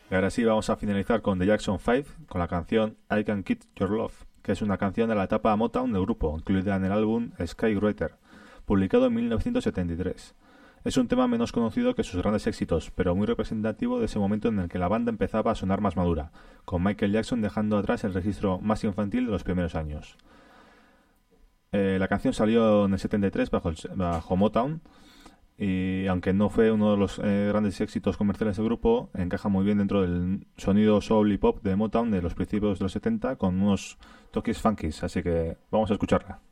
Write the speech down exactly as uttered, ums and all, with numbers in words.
Y ahora sí, vamos a finalizar con The Jackson five, con la canción I Can Keep Your Love, que es una canción de la etapa Motown del grupo, incluida en el álbum Skywriter, publicado en mil novecientos setenta y tres. Es un tema menos conocido que sus grandes éxitos, pero muy representativo de ese momento en el que la banda empezaba a sonar más madura, con Michael Jackson dejando atrás el registro más infantil de los primeros años. Eh, la canción salió en el setenta y tres bajo, el, bajo Motown, y aunque no fue uno de los eh, grandes éxitos comerciales del grupo, encaja muy bien dentro del sonido soul y pop de Motown de los principios de los setenta, con unos toques funkies, así que vamos a escucharla.